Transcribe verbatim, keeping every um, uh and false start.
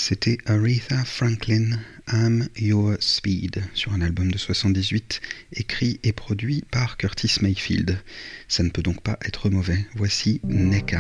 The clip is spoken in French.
C'était Aretha Franklin, I'm Your Speed, sur un album de soixante-dix-huit, écrit et produit par Curtis Mayfield. Ça ne peut donc pas être mauvais. Voici Neckeye.